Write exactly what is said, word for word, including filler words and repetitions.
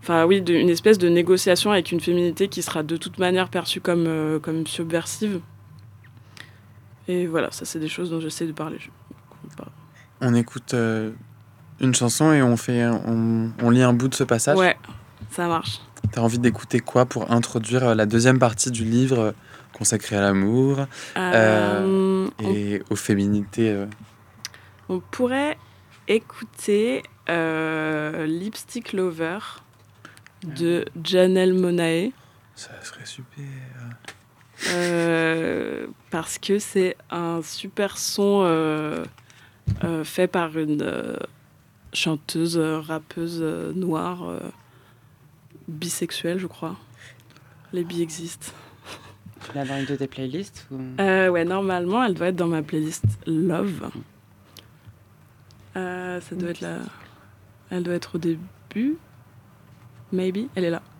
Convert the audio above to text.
Enfin oui, de, une espèce de négociation avec une féminité qui sera de toute manière perçue comme, euh, comme subversive. Et voilà, ça c'est des choses dont j'essaie de parler. Je... On écoute euh, une chanson et on, fait, on, on lit un bout de ce passage. Ouais, ça marche. T'as envie d'écouter quoi pour introduire la deuxième partie du livre consacré à l'amour euh, euh, et on... aux féminités euh... On pourrait écouter euh, Lipstick Lover de Janelle Monáe. Ça serait super. Euh, parce que c'est un super son euh, euh, fait par une euh, chanteuse, euh, rappeuse euh, noire, euh, bisexuelle, je crois. Les bi existent. Tu l'as dans une de tes playlists ou... euh, Ouais, normalement, elle doit être dans ma playlist Love. Euh, ça doit être là. Elle doit être au début. Maybe. Elle est là.